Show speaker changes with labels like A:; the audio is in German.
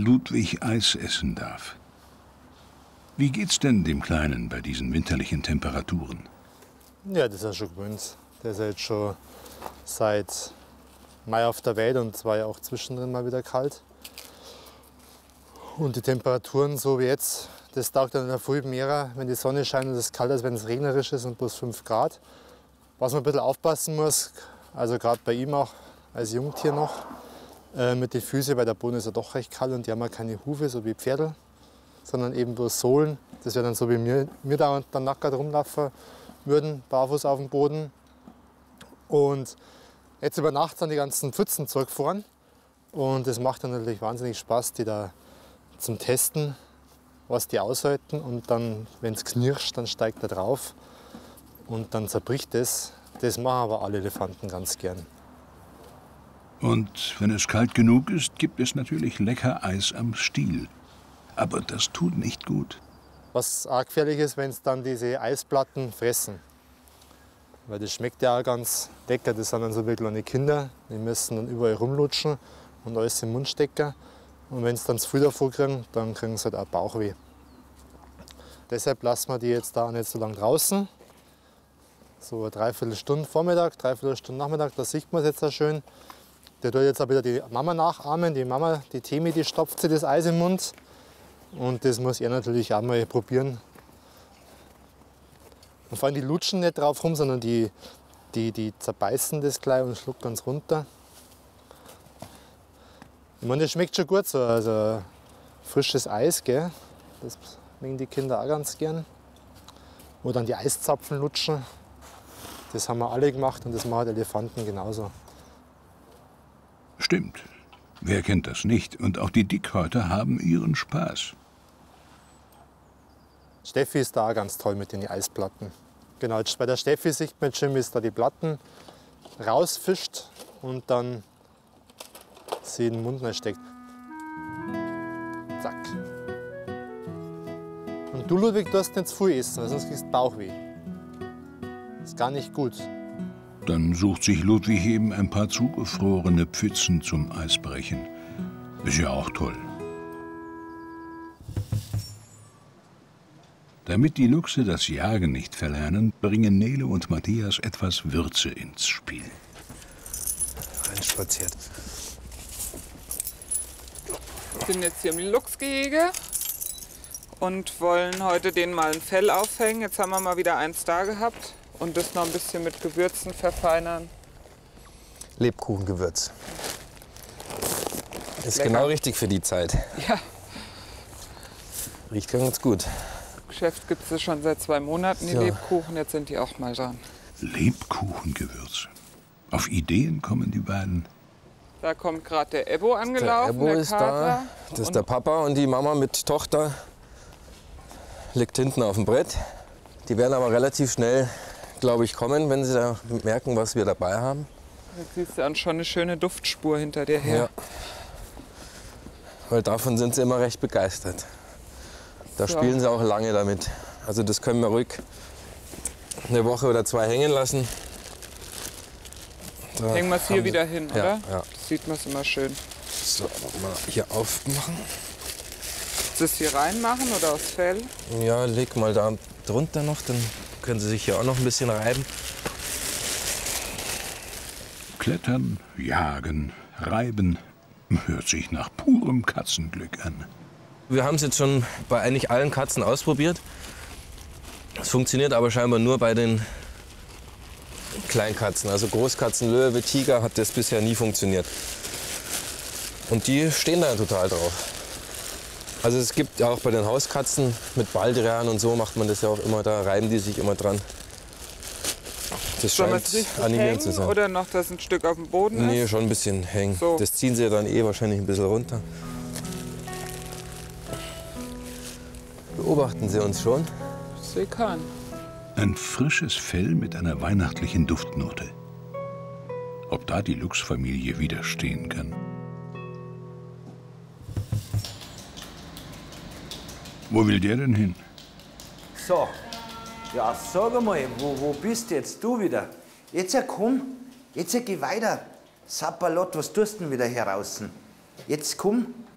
A: Ludwig Eis essen darf. Wie geht's denn dem Kleinen bei diesen winterlichen Temperaturen?
B: Ja, das ist ja schon gewöhnt. Der ist ja jetzt schon seit Mai auf der Welt und es war ja auch zwischendrin mal wieder kalt. Und die Temperaturen so wie jetzt, das taugt dann in der Früh mehr, wenn die Sonne scheint und es kalt ist, wenn es regnerisch ist und bloß 5 Grad. Was man ein bisschen aufpassen muss, also gerade bei ihm auch als Jungtier noch, mit den Füßen, weil der Boden ist ja doch recht kalt und die haben ja keine Hufe, so wie Pferdl, sondern eben bloß Sohlen. Das wäre dann so wie mir da und dann nackert rumlaufen würden, barfuß auf dem Boden. Und jetzt über Nacht sind die ganzen Pfützen zurückgefahren und es macht dann natürlich wahnsinnig Spaß, die da zum Testen, was die aushalten. Und dann, wenn es knirscht, dann steigt er drauf und dann zerbricht es. Das machen aber alle Elefanten ganz gern.
A: Und wenn es kalt genug ist, gibt es natürlich lecker Eis am Stiel. Aber das tut nicht gut.
B: Was auch gefährlich ist, wenn es dann diese Eisplatten fressen. Weil das schmeckt ja auch ganz lecker. Das sind dann so wie kleine Kinder. Die müssen dann überall rumlutschen und alles im Mund stecken. Und wenn sie dann zu viel davon kriegen, dann kriegen sie halt auch Bauchweh. Deshalb lassen wir die jetzt da nicht so lange draußen. So eine Dreiviertelstunde Vormittag, Dreiviertelstunde Nachmittag, da sieht man es jetzt auch schön. Der tut jetzt auch wieder die Mama nachahmen. Die Mama, die Temi, die stopft sich das Eis im Mund. Und das muss er natürlich auch mal probieren. Und vor allem die lutschen nicht drauf rum, sondern die zerbeißen das gleich und schlucken ganz runter. Ich meine, das schmeckt schon gut, so also frisches Eis, gell? Das mögen die Kinder auch ganz gern. Oder dann die Eiszapfen lutschen. Das haben wir alle gemacht und das machen die Elefanten genauso.
A: Stimmt. Wer kennt das nicht? Und auch die Dickhäuter haben ihren Spaß.
B: Steffi ist da auch ganz toll mit den Eisplatten. Genau, jetzt bei der Steffi sieht man schon, wie es da die Platten rausfischt und dann sie in den Mund steckt. Zack. Und du, Ludwig, darfst nicht zu viel essen, weil sonst kriegst du Bauchweh. Das ist gar nicht gut.
A: Dann sucht sich Ludwig eben ein paar zugefrorene Pfützen zum Eisbrechen. Ist ja auch toll. Damit die Luchse das Jagen nicht verlernen, bringen Nele und Matthias etwas Würze ins Spiel.
C: Reinspaziert.
D: Wir sind jetzt hier im Luchsgehege und wollen heute denen mal ein Fell aufhängen. Jetzt haben wir mal wieder eins da gehabt und das noch ein bisschen mit Gewürzen verfeinern.
C: Lebkuchengewürz. Ist
D: lecker.
C: genau richtig für die Zeit.
D: Ja,
C: Riecht ganz gut.
D: Geschäft gibt es schon seit 2 Monaten, die
C: So.
D: Lebkuchen. Jetzt sind die auch mal dran.
A: Lebkuchengewürze. Auf Ideen kommen die beiden.
D: Da kommt gerade der Ebbo angelaufen,
C: Der Ebbo ist
D: Kater.
C: da. Das ist
D: Und
C: der Papa und die Mama mit Tochter liegt hinten auf dem Brett. Die werden aber relativ schnell, glaube ich, kommen, wenn sie da merken, was wir dabei haben.
D: Jetzt siehst du dann schon eine schöne Duftspur hinter dir her.
C: Ja. Weil davon sind sie immer recht begeistert. Da
D: So.
C: spielen sie auch lange damit. Also das können wir ruhig eine Woche oder 2 hängen lassen. Da
D: Hängen wir es hier
C: haben sie-
D: wieder hin,
C: Ja,
D: oder?
C: ja.
D: Das sieht man es immer schön.
C: So, mal hier aufmachen.
D: Willst du es hier reinmachen oder aufs Fell?
C: Ja, leg mal da drunter noch, dann können sie sich hier auch noch ein bisschen reiben.
A: Klettern, jagen, reiben. Hört sich nach purem Katzenglück an.
C: Wir haben es jetzt schon bei eigentlich allen Katzen ausprobiert. Es funktioniert aber scheinbar nur bei den Kleinkatzen. Also Großkatzen, Löwe, Tiger hat das bisher nie funktioniert. Und die stehen da total drauf. Also es gibt auch bei den Hauskatzen mit Baldrian und so macht man das ja auch immer, da reiben die sich immer dran. Das
D: Sollen wir
C: scheint
D: es richtig
C: animierend zu
D: hängen
C: sein.
D: oder noch, dass ein Stück auf dem Boden
C: Nee,
D: ist?
C: schon ein bisschen hängen.
D: So.
C: Das ziehen sie dann eh wahrscheinlich ein bisschen runter. Beobachten sie uns schon.
D: Sie kann.
A: Ein frisches Fell mit einer weihnachtlichen Duftnote. Ob da die Luchsfamilie widerstehen kann? Wo will der denn hin?
E: So, ja, sag einmal, wo bist jetzt du wieder? Jetzt ja komm, jetzt ja geh weiter. Sapperlot, was tust du denn wieder hier draußen? Jetzt komm,